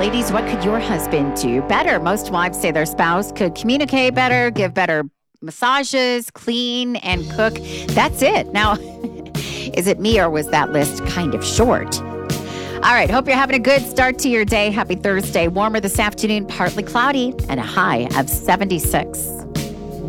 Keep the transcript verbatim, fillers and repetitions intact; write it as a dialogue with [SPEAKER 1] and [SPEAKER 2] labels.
[SPEAKER 1] Ladies, what could your husband do better? Most wives say their spouse could communicate better, give better massages, clean, and cook. That's it. Now, is it me or was that list kind of short? All right. Hope you're having a good start to your day. Happy Thursday. Warmer this afternoon, partly cloudy, and a high of seventy-six.